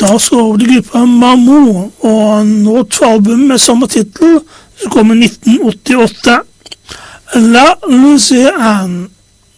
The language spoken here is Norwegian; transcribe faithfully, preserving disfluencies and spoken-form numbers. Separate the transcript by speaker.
Speaker 1: Da skal vi over til gruppa Mamo, og nå et album med samme titel, som kom i nitten åttiåtte. La Lucie Anne.